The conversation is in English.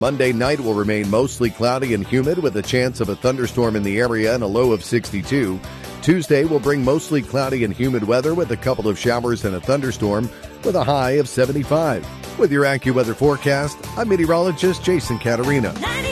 Monday night will remain mostly cloudy and humid with a chance of a thunderstorm in the area and a low of 62. Tuesday will bring mostly cloudy and humid weather with a couple of showers and a thunderstorm with a high of 75. With your AccuWeather forecast, I'm meteorologist Jason Caterina.